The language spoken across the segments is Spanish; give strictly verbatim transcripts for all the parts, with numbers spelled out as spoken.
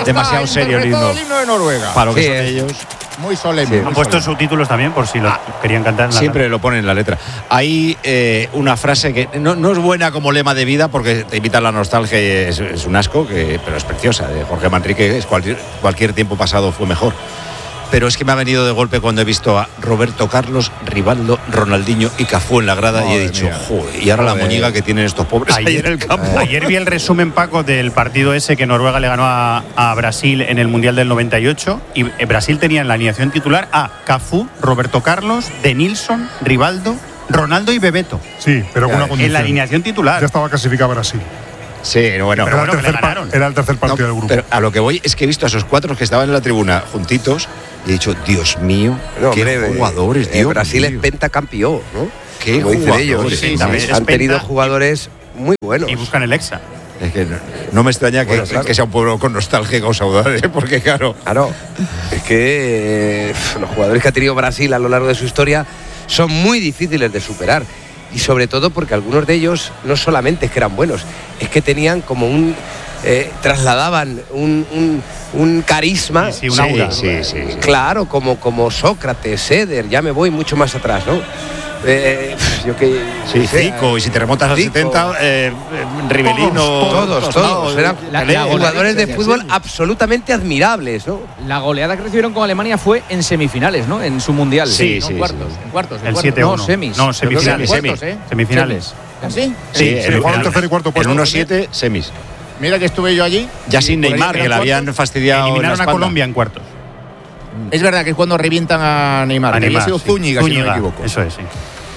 demasiado serio el himno, el himno de Noruega. para lo que Sí, son es. ellos. Muy solemne. Han puesto subtítulos también por si lo Ah, querían cantar. En la Siempre lo ponen en la letra. Hay eh, una frase que no, no es buena como lema de vida porque te invita a la nostalgia y es, es un asco, que, pero es preciosa. De Jorge Manrique, es cualquier, cualquier tiempo pasado fue mejor. Pero es que me ha venido de golpe cuando he visto a Roberto Carlos, Rivaldo, Ronaldinho y Cafú en la grada. Madre y he dicho, mía. joder, y ahora Joder. la moñiga que tienen estos pobres ahí en el campo. Ayer vi el resumen, Paco, del partido ese que Noruega le ganó a, a Brasil en el Mundial del noventa y ocho. Y Brasil tenía en la alineación titular a Cafú, Roberto Carlos, Denilson, Rivaldo, Ronaldo y Bebeto. Sí, pero con una condición. En la alineación titular. Ya estaba clasificado Brasil. Sí, bueno. Era, bueno, el que le tercer, pa- ganaron. era el tercer partido No, del grupo. pero a lo que voy es que he visto a esos cuatro que estaban en la tribuna juntitos y he dicho, Dios mío, No, qué hombre, jugadores, eh, Dios Brasil mío. es pentacampeón, ¿no? Qué Como dicen jugadores. ellos. Sí, sí, también Han es tenido penta jugadores muy buenos. Y buscan el Exa. Es que no, no me extraña que, Bueno, claro. que sea un pueblo con nostalgia y con saudade, ¿eh? Porque claro. Claro, es que eh, los jugadores que ha tenido Brasil a lo largo de su historia son muy difíciles de superar. Y sobre todo porque algunos de ellos no solamente es que eran buenos, es que tenían como un... Eh, trasladaban un, un, un carisma. Sí, sí, un aura. Sí, sí, sí. Claro, como, como Sócrates, Eder, ya me voy mucho más atrás, ¿no? Eh, yo que... Sí, no sé, Zico, y si te remontas al Zico. setenta, eh, eh, Rivelino. Todos, todos. Eran La- la jugadores de goleada- fútbol absolutamente admirables, ¿no? La goleada que recibieron con Alemania fue en semifinales, ¿no? En su mundial. Sí, no sí, en cuartos, sí. en cuartos. en El cuartos. siete uno. No, semis. No, semifinales. Yo creo que en cuartos, ¿eh? Semifinales. ¿Así? Sí, Sí, en sí, el jugaron tercer y cuarto puesto. En uno siete, semis. Mira que estuve yo allí. Ya y sin por ahí Neymar, eran que le habían cuartos. fastidiado. en la Eliminaron a espalda. Colombia en cuartos. Es verdad que es cuando revientan a Neymar. A que había Neymar, sido sí. Zúñiga, si no me Zúñiga, equivoco. Eso es, sí.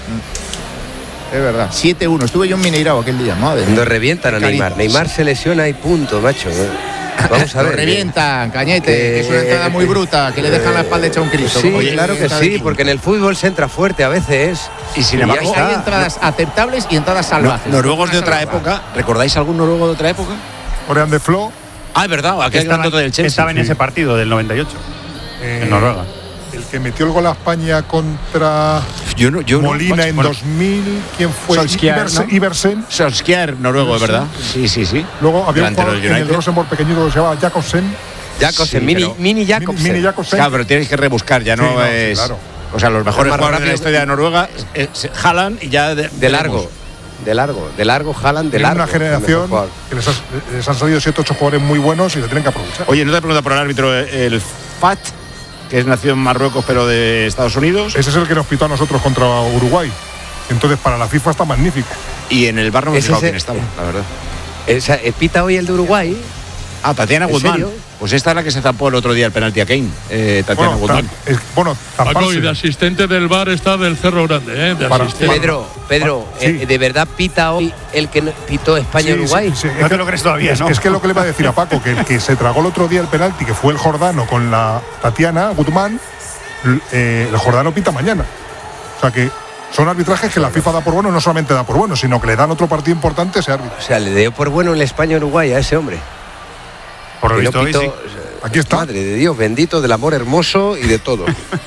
Es verdad. siete uno. Estuve yo en Mineirao aquel día. Madre Cuando mía. revientan a Qué Neymar. cariño. Neymar se lesiona y punto, macho. Vamos a Lo ver. revientan, Cañete, Eh, que es una entrada muy bruta, que le dejan la espalda hecha un Cristo. Sí, como dice claro que David sí, Zúñiga. porque en el fútbol se entra fuerte a veces. Y sin Y embargo, ya está. Hay entradas aceptables y entradas no, salvajes. noruegos de otra Salvajes. época. ¿Recordáis algún noruego de otra época? Orean de Flo. Ah, es verdad, aquel Estaba, grandote del Chelsea. estaba en Sí. ese partido del noventa y ocho, eh, en Noruega. El que metió el gol a España contra Yo no, yo no- Molina en bueno, dos mil. ¿Quién fue? Solskjaer, Iversen, ¿no? Iversen. Solskjaer, noruego, ¿es verdad? Sí, sí, sí. Luego había un Delantero jugador del en el United. Rosenborg pequeñito que se llamaba Jakobsen. Jacobsen, Sí, mini, pero- mini Jacobsen. Mini, mini Jakobsen. Claro, pero tienes que rebuscar, ya Sí, no, no, sí, es. claro. O sea, los mejores Más jugadores de la rápido historia de Noruega es, es Haaland y ya. De, De largo. De largo. De largo, Haaland, de Tienen largo. una el mejor generación jugador. que les, ha- les han salido siete ocho jugadores muy buenos y le tienen que aprovechar. Oye, no te pregunta por el árbitro, el Fat, que es nacido en Marruecos pero de Estados Unidos. Ese es el que nos pitó a nosotros contra Uruguay. Entonces, para la FIFA está magnífico. Y en el bar no me he Ese fijado es quién el- estaba, la verdad. Esa- eh, pita hoy el de Uruguay. Ah, Tatiana ¿En Guzmán. serio? Pues esta es la que se zampó el otro día el penalti a Kane. Eh, Tatiana Bueno, Guzmán. ta- es- bueno, Paco, y zamparse. de asistente del bar está del Cerro Grande, ¿eh? De Para- asistente. para- Pedro, Pedro, Sí. eh, ¿de verdad pita hoy el que no- pitó Sí, España-Uruguay? sí, sí. No Es te que- lo crees todavía, es, ¿no? es que lo que le iba a decir a Paco, que el que se tragó el otro día el penalti, que fue el Jordano con la Tatiana Guzmán, l- eh, el Jordano pita mañana. O sea que son arbitrajes que la FIFA da por bueno, no solamente da por bueno, sino que le dan otro partido importante a ese árbitro. O sea, le dio por bueno el España-Uruguay a ese hombre. Por lo Que no visto hoy pitó- sí. o sea, Aquí está. Madre de Dios, bendito del amor hermoso y de todo.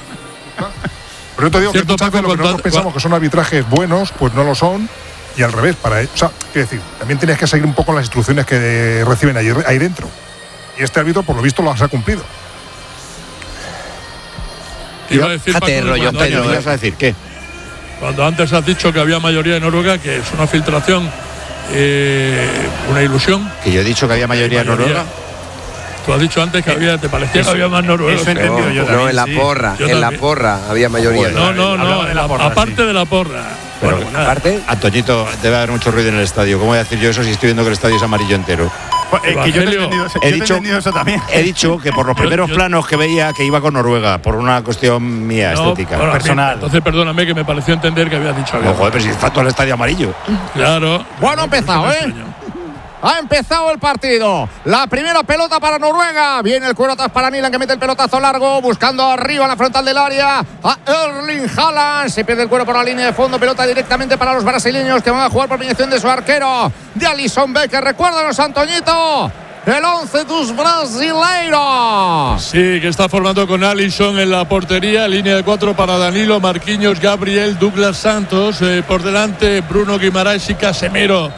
Pero yo te digo que Cierto, muchas Paco, veces lo que nosotros cuando- pensamos que son arbitrajes buenos, pues no lo son. Y al revés, para, o sea, quiero decir, también tienes que seguir un poco las instrucciones que reciben ahí, ahí dentro. Y este árbitro, por lo visto, las ha cumplido. Te iba a decir, Fíjate, Paco, rollo, cuando, Antonio, Pedro, ¿qué eh. vas a decir? ¿Qué? cuando antes has dicho que había mayoría en Noruega, que es una filtración, eh, una ilusión. Que yo he dicho que había mayoría en Mayoría. Noruega. Tú has dicho antes que había, te parecía que había más noruegos. eso he que- entendido No, yo no, también, en la sí. porra, Yo en la también. porra había mayoría. No, no, no, Hablaba de la la- porra, aparte sí. de la porra. Pero Bueno, nada. Aparte, Antoñito, debe haber mucho ruido en el estadio. ¿Cómo voy a decir yo eso si estoy viendo que el estadio es amarillo entero? Pues, eh, que yo te he Evangelio, entendido, eso- he yo te he dicho- entendido eso también. He dicho que por los Yo- primeros yo- planos que veía que iba con Noruega, por una cuestión mía No, estética. bueno, a mí- personal. Entonces, perdóname que me pareció entender que había dicho algo. No, joder, pero si está todo el estadio amarillo. Claro. Bueno, ha empezado, Me ¿eh? extrañó. Ha empezado el partido. La primera pelota para Noruega. Viene el cuero atrás para Nilan, que mete el pelotazo largo, buscando arriba en la frontal del área a Erling Haaland. Se pierde el cuero por la línea de fondo. Pelota directamente para los brasileños, que van a jugar por mediación de su arquero, de Alisson Becker. Recuérdanos, Antoñito, el once dos brasileiros. Sí, que está formando con Alisson en la portería, línea de cuatro para Danilo, Marquinhos, Gabriel, Douglas Santos, eh, por delante Bruno Guimaraes y Casemiro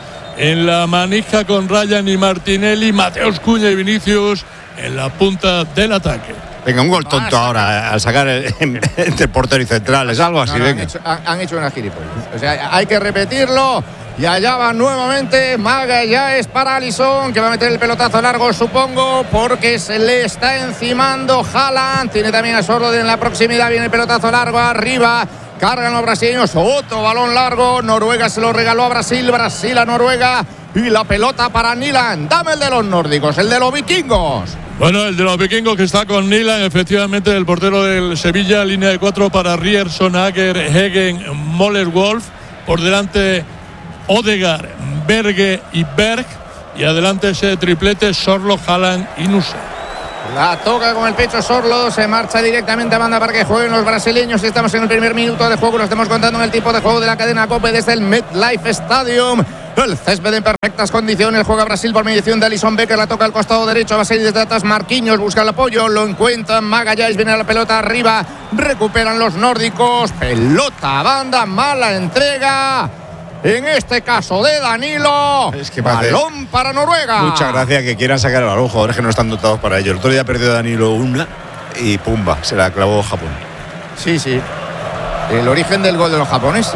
en la manija con Ryan y Martinelli, Mateus Cunha y Vinicius en la punta del ataque. Venga, un gol tonto ahora al sacar el, entre portero y central, es algo así. No, no, venga. han, hecho, han, han hecho una gilipollas. O sea, hay que repetirlo. Y allá va nuevamente Maga, ya es para Alisson, que va a meter el pelotazo largo, supongo, porque se le está encimando Haaland. Tiene también a Sorloth en la proximidad, viene el pelotazo largo arriba. Cargan los brasileños, otro balón largo. Noruega se lo regaló a Brasil, Brasil a Noruega. Y la pelota para Nilan. Dame el de los nórdicos, el de los vikingos. Bueno, el de los vikingos que está con Nilan, efectivamente, el portero del Sevilla, línea de cuatro para Ryerson, Ager, Hegen, Moller-Wolf. Por delante Odegaard, Berge y Berg. Y adelante ese triplete, Sorloth, Haaland y Nusa. La toca con el pecho Sorloth, se marcha directamente a banda para que jueguen los brasileños. Estamos en el primer minuto de juego, lo estamos contando en el tipo de juego de la cadena COPE desde el MetLife Stadium. El césped en perfectas condiciones, juega Brasil por mediación de Alisson Becker, la toca al costado derecho, va a salir desde atrás Marquinhos, busca el apoyo, lo encuentran, Magalhães, viene la pelota arriba, recuperan los nórdicos, pelota a banda, mala entrega. En este caso de Danilo, es que balón para Noruega. Muchas gracias que quieran sacar a los jugadores que no están dotados para ello. El otro día ha perdido Danilo una y pumba, se la clavó Japón. Sí, sí. El origen del gol de los japoneses.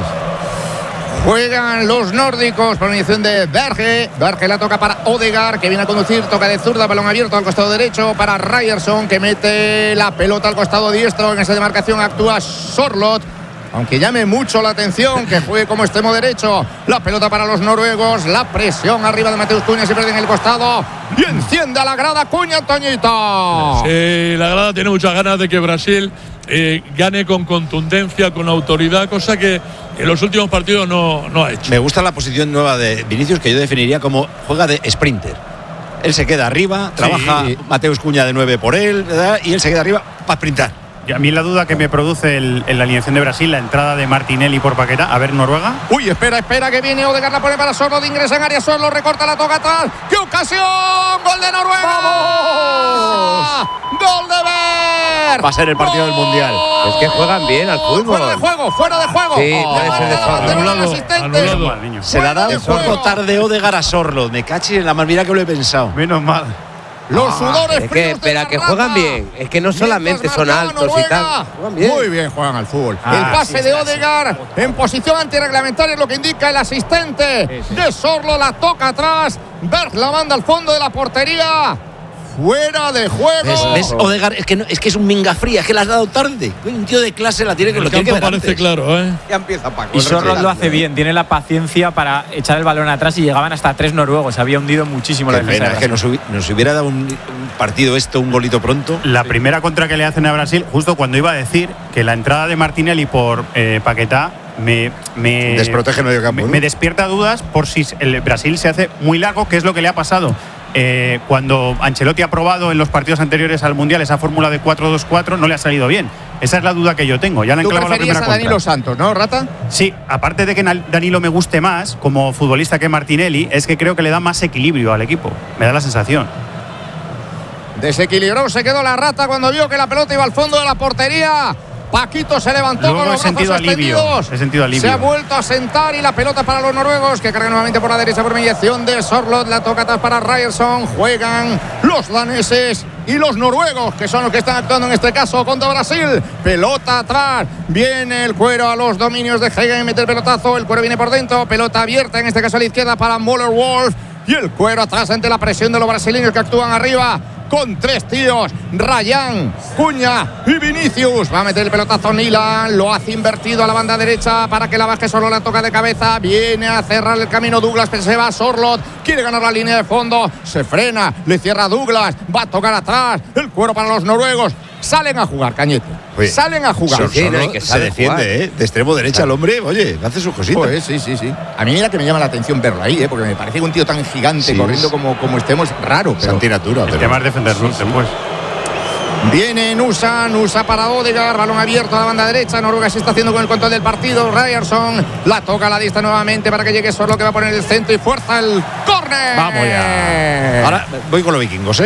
Juegan los nórdicos por mediación de Berge. Berge la toca para Odegaard, que viene a conducir, toca de zurda, balón abierto al costado derecho para Ryerson, que mete la pelota al costado diestro. En esa demarcación actúa Sorloth. Aunque llame mucho la atención que juegue como extremo derecho. La pelota para los noruegos. La presión arriba de Mateus Cunha. Se pierde en el costado. Y enciende a la grada Cunha, Toñito. Sí, la grada tiene muchas ganas de que Brasil eh, gane con contundencia, con autoridad, cosa que en los últimos partidos no, no ha hecho. Me gusta la posición nueva de Vinicius, que yo definiría como juega de sprinter. Él se queda arriba, trabaja sí. Mateus Cunha de nueve por él, ¿verdad? Y él se queda arriba para sprintar. Y a mí la duda que me produce el, en la alineación de Brasil, la entrada de Martinelli por Paquetá. A ver, Noruega. Uy, espera, espera, que viene Odegaard, la pone para Sorloth, ingresa en área, Sorloth recorta, la toca atrás. ¡Qué ocasión! ¡Gol de Noruega! ¡Vamos! ¡Gol de Berg! Va a ser el partido ¡Gol! del Mundial. Es que juegan bien al fútbol. Fuera de juego, fuera de juego. Sí, puede ser de Sorloth. Anulado, anulado. Niño. Se la da un Fuera de poco juego. tarde Odegaard a Sorloth. Me cachis en la mar, mira que lo he pensado. Menos mal. Los sudores Es que, fríos de espera, la que rata. juegan bien. Es que no solamente Mientras son marcaba altos y tal. Noruega. Juegan bien. Muy bien juegan al fútbol. Ah, el pase sí, de sí, Odegaard en posición antirreglamentaria es lo que indica el asistente de Sorloth. La toca atrás. Berg la manda al fondo de la portería. Fuera de juego. ¿Ves? ¿Ves? Odegaard es que, no, es que es un minga fría, es que la has dado tarde. Un tío de clase la tiene que El lo tiene que campo ver parece antes. claro, ¿eh? Ya empieza Paco. Y el Sorloth lo retirante. hace bien, tiene la paciencia para echar el balón atrás y llegaban hasta tres noruegos. Se había hundido muchísimo la Qué defensa. pena, de es que Brasil. nos, hubi- nos hubiera dado un, un partido esto, un golito pronto. La primera contra que le hacen a Brasil, justo cuando iba a decir que la entrada de Martinelli por eh, Paquetá me, me Desprotege el medio campo, me, ¿no? me despierta dudas por si el Brasil se hace muy largo, que es lo que le ha pasado. Eh, cuando Ancelotti ha probado en los partidos anteriores al Mundial esa fórmula de cuatro dos cuatro, no le ha salido bien. Esa es la duda que yo tengo. Ya le han Tú clavado la preferías primera a Danilo contra. Santos, ¿no, Rata? Sí, aparte de que Nal- Danilo me guste más como futbolista que Martinelli, es que creo que le da más equilibrio al equipo. Me da la sensación. Desequilibró, se quedó la Rata cuando vio que la pelota iba al fondo de la portería. Paquito se levantó Luego con he los sentido brazos alivio, extendidos. he sentido alivio. Se ha vuelto a sentar y la pelota para los noruegos, que cargan nuevamente por la derecha por mediación de Sorloth. La toca atrás para Ryerson. Juegan los daneses y los noruegos, que son los que están actuando en este caso contra Brasil. Pelota atrás. Viene el cuero a los dominios de Hegen. Mete el pelotazo. El cuero viene por dentro. Pelota abierta, en este caso a la izquierda para Moller-Wolf. Y el cuero atrás ante la presión de los brasileños que actúan arriba con tres tíos, Ryan, Cunha y Vinicius. Va a meter el pelotazo Nilan, lo hace invertido a la banda derecha para que la baje, solo la toca de cabeza. Viene a cerrar el camino Douglas, pero se va Sorloth, quiere ganar la línea de fondo, se frena, le cierra Douglas, va a tocar atrás, el cuero para los noruegos. Salen a jugar, Cañete. Oye, Salen a jugar. Sor- Sí, no, Sorloth y que se sabe defiende, jugar. ¿eh? De extremo derecha el hombre, oye, hace sus cositas. Joder, sí, sí, sí. A mí mira que me llama la atención verlo ahí, ¿eh? Porque me parece que un tío tan gigante Sí, corriendo es- como, como estemos raro. Es Pero antinatura, El pero tema es defenderlo después. viene Nusa, Nusa para Odegaard, balón abierto a la banda derecha. Noruega se está haciendo con el control del partido. Ryerson la toca a la distra nuevamente para que llegue Sorloth, que va a poner el centro y fuerza el córner. Vamos ya. Ahora voy con los vikingos, ¿eh?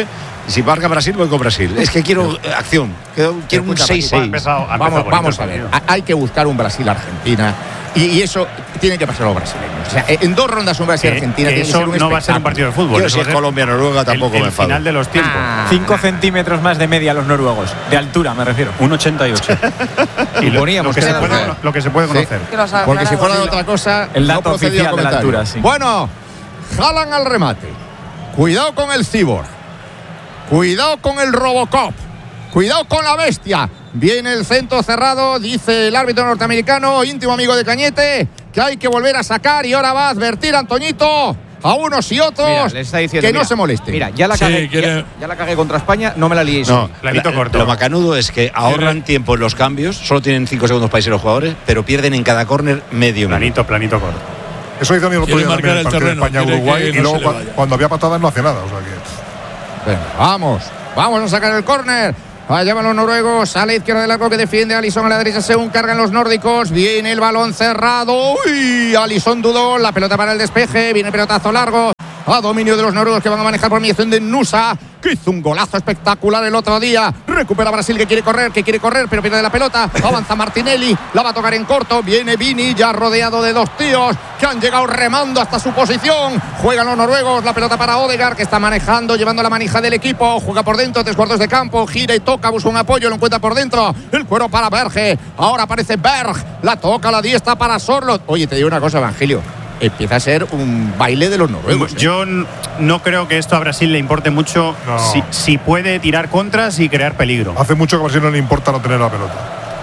Si marca Brasil, voy con Brasil. Es que quiero eh, acción. Quiero, quiero un seis seis. Vamos, vamos a ver. Hay que buscar un Brasil-Argentina. Y, y eso tiene que pasar a los brasileños. O sea, en dos rondas un Brasil-Argentina tiene que eso ser un no va a ser un partido de fútbol. Yo si es Colombia-Noruega tampoco el, me el enfado. final de los tiempos. Ah. Cinco centímetros más de media los noruegos. De altura, me refiero. un ochenta y ocho. Y lo, lo, que se puede, lo que se puede conocer. Sí. Porque si fuera de otra cosa, el dato no procedía oficial de la comentario. altura, sí. Bueno, Haaland al remate. Cuidado con el Cyborg. Cuidado con el Robocop. Cuidado con la bestia. Viene el centro cerrado, dice el árbitro norteamericano, íntimo amigo de Cañete, que hay que volver a sacar y ahora va a advertir a Antoñito a unos y otros. Mira, le está diciendo, que mira, no se moleste. Mira, ya la, Sí, cagué, quiere- ya, ya la cagué contra España, no me la liéis. No, Planito la- corto. Lo macanudo es que ahorran tiempo en los cambios, solo tienen cinco segundos para irse los jugadores, pero pierden en cada córner medio minuto. Planito, planito corto. Eso hizo el otro Quiere día también marcar en el el partido de terreno, quiere España-Uruguay que y no luego se le cua- vaya. cuando había patadas no hacía nada. O sea que Venga, vamos, vamos a sacar el córner. Allá van los noruegos, a la izquierda del arco que defiende Alisson, a la derecha según cargan los nórdicos. Viene el balón cerrado. Uy, Alisson dudó, la pelota para el despeje, viene el pelotazo largo. A dominio de los noruegos que van a manejar por mediación de Nusa, que hizo un golazo espectacular el otro día. Recupera Brasil que quiere correr, que quiere correr, pero pierde la pelota. Avanza Martinelli, la va a tocar en corto. Viene Vini, ya rodeado de dos tíos que han llegado remando hasta su posición. Juegan los noruegos, la pelota para Odegaard, que está manejando, llevando la manija del equipo. Juega por dentro, tres cuartos de campo, gira y toca, busca un apoyo, lo encuentra por dentro. El cuero para Berge. Ahora aparece Berg, la toca la diestra para Sorloth. Oye, te digo una cosa, Evangelio. Empieza a ser un baile de los noruegos. ¿eh? Yo n- no creo que esto a Brasil le importe mucho No. si, si puede tirar contras y crear peligro. hace mucho que a Brasil no le importa no tener la pelota.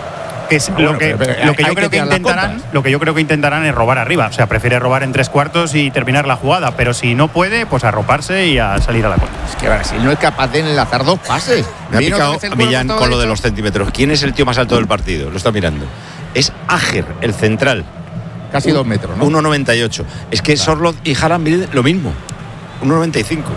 Es bueno, lo que, pero- pero lo que hay yo que creo que tirar las intentarán, contras. lo que yo creo que intentarán es robar arriba. O sea, prefiere robar en tres cuartos y terminar la jugada. Pero si no puede, pues arroparse y a salir a la contra. Es que Brasil no es capaz de enlazar dos pases. Me ha Viene picado otra vez el a cuero Millán por todo con lo de derecho. los centímetros. ¿Quién es el tío más alto del partido? Lo está mirando. Es Ager, el central. Casi dos metros, ¿no? uno noventa y ocho. Es que Sorloth y Haaland miden lo mismo. uno noventa y cinco.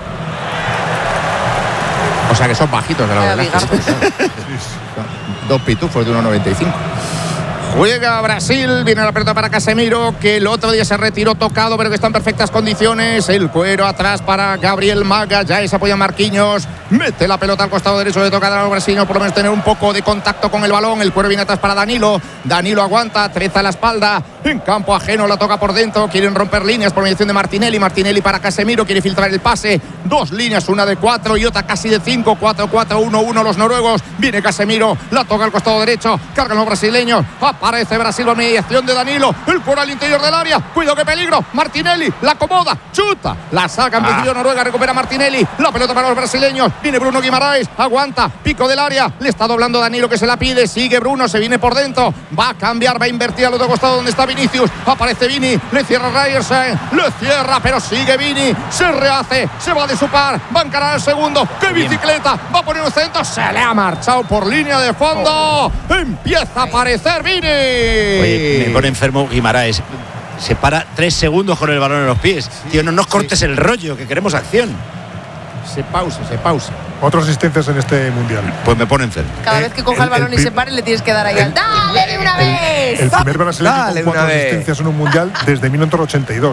O sea que son bajitos de la Vaya verdad. Dos pitufos de uno noventa y cinco. Juega Brasil, viene la pelota para Casemiro, que el otro día se retiró tocado, pero que está en perfectas condiciones. El cuero atrás para Gabriel Maga, ya se apoya Marquinhos, mete la pelota al costado derecho de tocar a los brasileños, por lo menos tener un poco de contacto con el balón. El cuero viene atrás para Danilo, Danilo aguanta, treza la espalda, en campo ajeno la toca por dentro, quieren romper líneas por mediación de Martinelli, Martinelli para Casemiro, quiere filtrar el pase, dos líneas, una de cuatro y otra casi de cinco, cuatro cuatro uno uno los noruegos, viene Casemiro, la toca al costado derecho, cargan los brasileños, aparece Brasil por mediación de Danilo, el cuero al interior del área, cuidado que peligro, Martinelli, la acomoda, chuta, la saca en principio Noruega, recupera Martinelli, la pelota para los brasileños, viene Bruno Guimaraes, aguanta, pico del área, le está doblando Danilo que se la pide, sigue Bruno, se viene por dentro, va a cambiar, va a invertir al otro costado donde está Vinicius, aparece Vini, le cierra Ryerson, le cierra, pero sigue Vini, se rehace, se va de su par, va a encarar el segundo, qué bicicleta, va a poner un centro, se le ha marchado por línea de fondo, empieza a aparecer Vini. Oye, me pone enfermo Guimaraes. Se para tres segundos con el balón en los pies. Tío, no nos cortes el rollo, que queremos acción. Se pausa, se pausa. Cuatro asistencias en este mundial. Pues me pone enfermo. Cada Eh, vez que coja el, el- el balón y pri- se pare, le tienes que dar ahí al ¡dale de una vez! El primer brasileño Dale, con cuatro una vez. asistencias en un mundial desde mil novecientos ochenta y dos.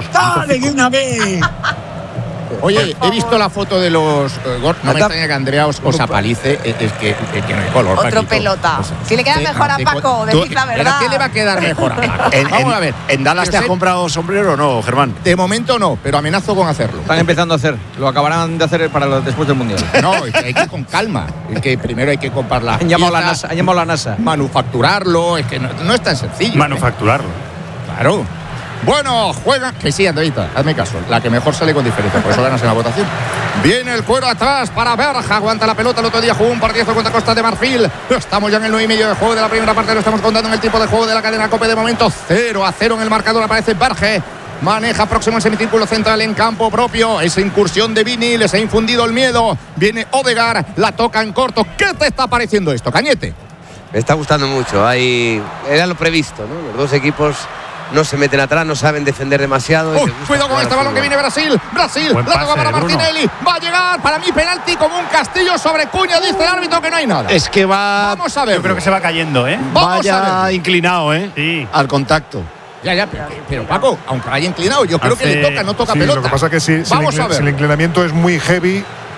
Oye, he visto la foto de los eh, gol- no me Ata- extraña que Andrea os, os apalice, es, es que, es que no hay color. Otro Paquito. pelota. O sea, Si le queda sí, mejor a ante- Paco, tú- decid la ¿Pero verdad. qué le va a quedar mejor a Paco? En, Vamos en- a ver. ¿En Dallas te has Josep, comprado sombrero o no, Germán? De momento no, pero amenazo con hacerlo. Están empezando a hacer, lo acabarán de hacer para los- después del Mundial. No, es que hay que ir con calma. Es que primero hay que comprar la Han llamado a la piezas, NASA. Han llamado a la NASA. manufacturarlo, es que no, no es tan sencillo. ¿eh? Manufacturarlo. Claro. Bueno, juega. Que sí, Andreita, hazme caso. La que mejor sale con diferencia, por eso ganas en la votación. Viene el cuero atrás para Berja. Aguanta la pelota. El otro día jugó un partidazo contra Costa de Marfil. Estamos ya en el nueve y medio de juego de la primera parte. Lo estamos contando en el tiempo de juego de la cadena Cope. De momento, cero a cero en el marcador. Aparece Berge. Maneja próximo el semicírculo central en campo propio. Esa incursión de Vini les ha infundido el miedo. Viene Odegaard. La toca en corto. ¿Qué te está pareciendo esto, Cañete? Me está gustando mucho. Hay, era lo previsto, ¿no? Los dos equipos no se meten atrás, no saben defender demasiado. y Uy, les gusta cuidado con jugar este al balón que fútbol. viene Brasil. Brasil, Buen la toca pase para de Bruno. Martinelli. Va a llegar, para mí, penalti como un castillo sobre Cuña. Dice el árbitro que no hay nada. Es que va. Vamos a ver. Yo creo que se va cayendo, ¿eh? Vamos a vaya ver. inclinado, ¿eh? Sí. Al contacto. Ya, ya, pero, pero, Paco, aunque vaya inclinado, yo creo que Hace- le toca, no toca Sí, pelota. lo que pasa es que si, si el Vamos inclin- a ver. si el inclinamiento es muy heavy,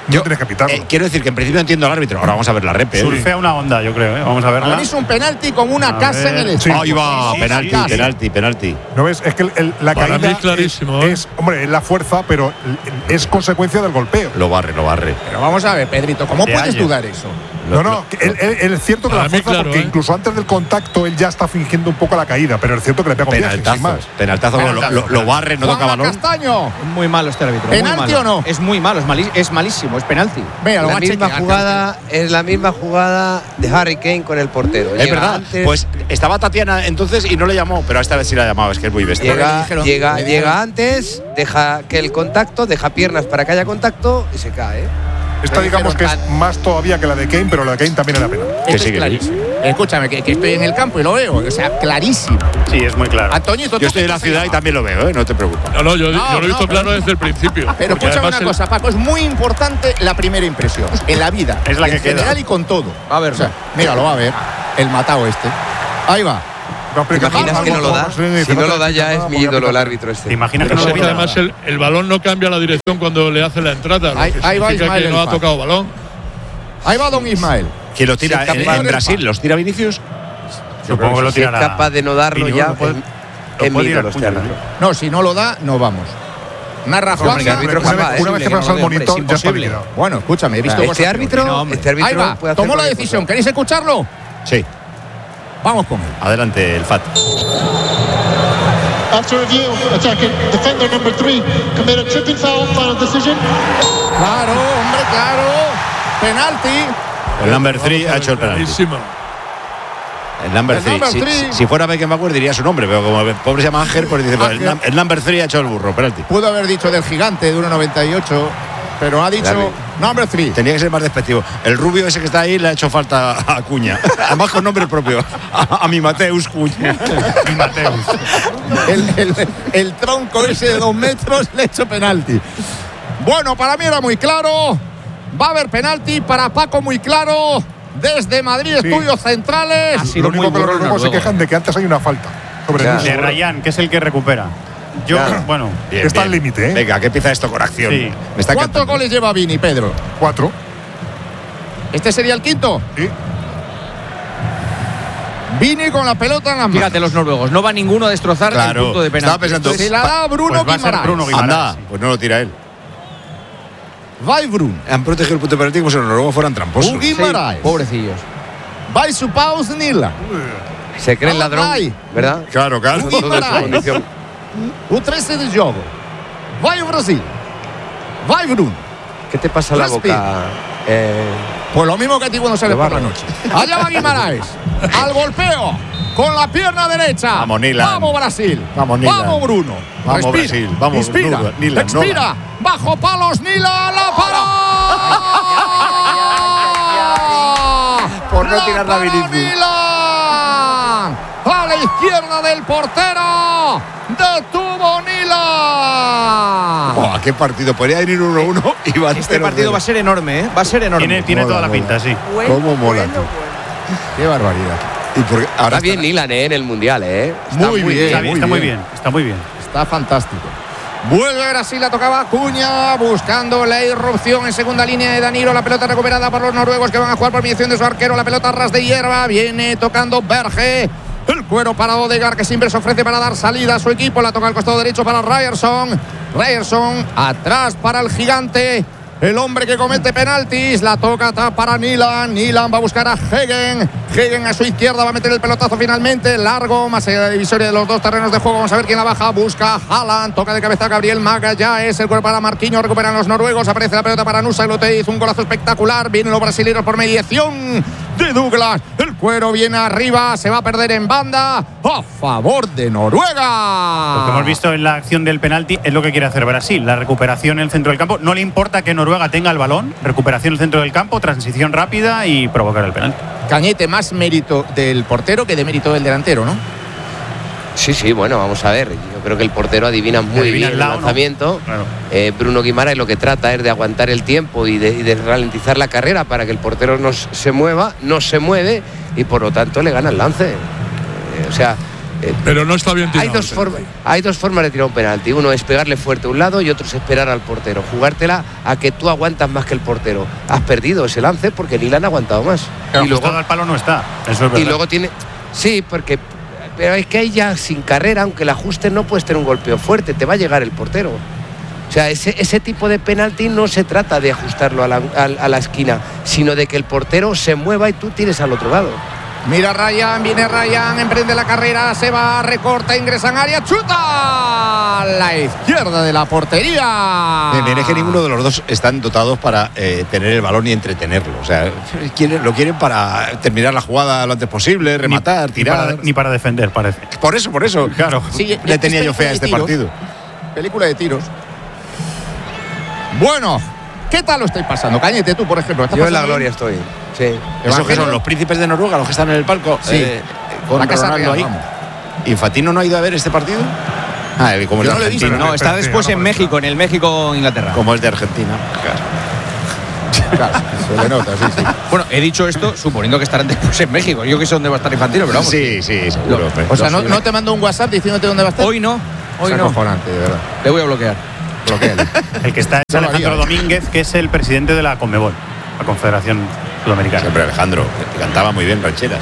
no tienes que pitarlo. Eh, quiero decir que en principio entiendo al árbitro. Ahora vamos a ver la rep. ¿eh? Surfea una onda, yo creo. ¿eh? Vamos a verla. Ahora mismo un penalti con una A casa ver. en el Sí. estómago. Ahí va, Sí, penalti, casi. penalti, penalti. ¿No ves? Es que el- el- la Para caída mí es clarísimo, es, ¿eh? es- hombre, es la fuerza, pero es consecuencia del golpeo. Lo barre, lo barre. Pero vamos a ver, Pedrito, ¿cómo De puedes ayer. dudar eso? No, no, que él- él- él es cierto que Para la mí, fuerza, claro, porque ¿eh? incluso antes del contacto él ya está fingiendo un poco la caída, pero es cierto que le pega un viaje, sin Penaltazo. más. Penaltazo, lo, lo- lo barre, no toca Juanma balón. Castaño. Muy malo este árbitro. muy ¿Penalti malo. o no? Es muy malo, es, mali- es malísimo, es penalti. Venga, lo va La a misma chequear. jugada es la misma jugada de Harry Kane con el portero. Es Llega verdad. antes, Pues estaba Tatiana entonces y no le llamó, pero esta vez sí la ha llamado, es que es muy bestia. le llega, dijeron- llega, le dijeron- llega antes, deja que el contacto, deja piernas para que haya contacto y se cae. Esta Le digamos que dijeron es más todavía que la de Kane, pero la de Kane también era penal. Que Esto sí, es que clarísimo. Escúchame, que, que estoy en el campo y lo veo. O sea, clarísimo. Sí, es muy claro. Antoñito, ¿tú Yo estoy qué en la estás ciudad y ahí? también lo veo, ¿eh? No te preocupes. No, no, yo, No, yo lo he visto no, claro pero- desde el principio. Pero Porque escúchame además una el- cosa, Paco, es muy importante la primera impresión en la vida. Es la que en queda. general y con todo. A ver, O sea, mira, lo va a ver. El matado este. Ahí va. No, ¿Te imaginas que no lo da? Si no lo da ya es mi ídolo el árbitro ¿Te este. imaginas que Pero no lo es que pita además nada? el, el balón no cambia la dirección cuando le hace la entrada. Lo Ahí- que ahí va significa Ismael que no El ha Fat. tocado balón. Ahí va don Ismael. ¿Quién lo tira? Sí, ¿En, capaz en de- Brasil los tira Vinicius? Supongo que lo Si es tirará. capaz de no darlo Vinicius ya, lo puede- pues, lo es puede mi tirar ídolo este puñal, árbitro. No, si no lo da, no vamos. Narra Hombre, Juan. que árbitro Una vez, capaz, una vez es que pasa el imposible, hombre, monitor, es ya está imposible. liquidado. Bueno, escúchame, he visto Este cosas árbitro, No, hombre. este árbitro Ahí va, puede hacer tomó la cualquier decisión. cosa. ¿Queréis escucharlo? Sí. Vamos con él. Adelante, el Fat. After review, attacking defender number three committed tripping foul. Final decision. Claro, hombre, claro. Penalti. El number three ha hecho el penalti. Clarísimo. El number El three. number Si, three. si fuera Beckenbauer diría su nombre, pero como el pobre se llama Ángel, pues dice, pues, el, Ángel. num- el number three ha hecho el burro, penalti. Pudo haber dicho del gigante de uno noventa y ocho, pero ha dicho Dale. number three. Tenía que ser más despectivo. El rubio ese que está ahí le ha hecho falta a Cuña. Además con nombre propio. A, a mi Mateus Cuña. Y Mateus. El, el- el tronco ese de dos metros le ha hecho penalti. Bueno, para mí era muy claro. Va a haber penalti para Paco, muy claro. Desde Madrid, Sí. estudios centrales. Ha sido Lo muy único que los burro el noruegos se noruego. quejan de que antes hay una falta sobre Ya. el De Rayán, que es el que recupera. Yo, Ya. bueno, Bien, Está al bien. límite, ¿eh? Venga, que empieza esto con acción. Sí. Me está ¿Cuántos encantando. goles lleva Vini, Pedro? Cuatro. ¿Este sería el quinto? Sí. Vini con la pelota en las manos. Fíjate los noruegos, no va ninguno a destrozar el Claro, punto de penalti. estaba pensando, Se la da Bruno pues va a ser Guimaraes. Bruno Guimaraes. Anda, sí. pues no lo tira él. Va Bruno. Han protegido el punto de penalti como si los noruegos fueran tramposos. Ugi- Sí, Guimaraes. pobrecillos. Va su paus Nila. Se cree el Ah, ladrón, ay. ¿verdad? Claro, claro. Ugi- Todo en su Guimaraes. condición. O trece de jogo. Vai o Brasil. Vai Bruno. ¿Qué te pasa la Respira. boca? Eh, Pues lo mismo que a ti cuando sales Lo por la barro. noche. Allá va Guimaraes. Al golpeo. Con la pierna derecha. Vamos, Nilan. Vamos, Brasil. Vamos, Nilan. Vamos, Bruno. Vamos, Respira, Brasil. Vamos, Inspira. Bruno. Nilan, Expira. Nolan. Bajo palos, Nilan. La para. Por no La tirar la para Vinicius. Nilan. A la izquierda del portero. Detuvo Nilan. Buah, qué partido. Podría ir uno uno y va Este partido va a ser enorme, ¿eh? Va a ser enorme. tiene, tiene Mola, toda la mola. pinta, sí. ¿Cómo mola, tío? Qué barbaridad. Y porque ahora Está bien Nilan, ¿eh? En el Mundial, ¿eh? Está Muy bien. Está, bien, está muy bien, está muy bien. Está fantástico. Vuelve Brasil, la tocaba Acuña, buscando la irrupción en segunda línea de Danilo. La pelota recuperada por los noruegos que van a jugar por mediación de su arquero. La pelota a ras de hierba, viene tocando Berge. El cuero para Odegaard, que siempre se ofrece para dar salida a su equipo. La toca al costado derecho para Ryerson. Ryerson atrás para el gigante. El hombre que comete penaltis, la toca para Nilan. Nilan va a buscar a Hegen. Hegen a su izquierda va a meter el pelotazo finalmente. Largo, más allá de la divisoria de los dos terrenos de juego. Vamos a ver quién la baja. Busca a Haaland. Toca de cabeza a Gabriel Magallanes. El cuerpo para Marquinhos. Recuperan los noruegos. Aparece la pelota para Nusa Loteiz. Un golazo espectacular. Vienen los brasileños por mediación de Douglas. El cuero viene arriba. Se va a perder en banda. A favor de Noruega. Lo que hemos visto en la acción del penalti es lo que quiere hacer Brasil. La recuperación en el centro del campo. No le importa que Noruega tenga el balón. Recuperación en el centro del campo, transición rápida y provocar el penalti. Cañete, más mérito del portero que de mérito del delantero, ¿no? Sí, sí, bueno, vamos a ver. Yo creo que el portero adivina muy Adivina bien el lado, el lanzamiento. ¿no? Claro. Eh, Bruno Guimaraes lo que trata es de aguantar el tiempo y de, y de ralentizar la carrera para que el portero no se mueva, no se mueve y por lo tanto le gana el lance. Eh, o sea, Eh, Pero no está bien tirado. Hay dos, forma, hay dos formas de tirar un penalti. Uno es pegarle fuerte a un lado y otro es esperar al portero. Jugártela a que tú aguantas más que el portero. Has perdido ese lance porque Nilan ha aguantado más. Pero y luego al palo no está. Eso es verdad. Y luego tiene... Sí, porque... Pero es que ahí ya sin carrera, aunque el ajuste no puedes tener un golpeo fuerte, te va a llegar el portero. O sea, ese, ese tipo de penalti no se trata de ajustarlo a la, a, a la esquina, sino de que el portero se mueva y tú tires al otro lado. Mira Ryan, viene Ryan, emprende la carrera, se va, recorta, ingresa en área, chuta a la izquierda de la portería. Bien, bien, es que ninguno de los dos están dotados para eh, tener el balón y entretenerlo. O sea, quieren, lo quieren para terminar la jugada lo antes posible, rematar, ni, tirar. Ni para, ni para defender, parece. Por eso, por eso. Claro. Sí, le tenía yo fe a este tiros, partido. Película de tiros. Bueno, ¿qué tal lo estáis pasando? Cañete, tú, por ejemplo. Yo en la gloria estoy. Sí. ¿Esos que son los príncipes de Noruega, los que están en el palco? Sí. Eh, con la casa Ronaldo real, ahí. vamos. ¿Infantino no ha ido a ver este partido? Ah, como Yo es no de lo he visto. Argentina. No, está después en México, en el México-Inglaterra. Como es de Argentina. Claro. Claro, se le nota, sí, sí. Bueno, he dicho esto suponiendo que estarán después en México. Yo que sé dónde va a estar Infantino, pero vamos. Sí, sí, seguro. O sea, no, no te mando un WhatsApp diciéndote dónde va a estar. Hoy no, hoy Es no. acojonante, de verdad. Le voy a bloquear. Bloquéale. El que está es Yo lo Alejandro haría. Domínguez, que es el presidente de la Conmebol, la Confederación Sudamericana. Siempre Alejandro, que cantaba muy bien rancheras.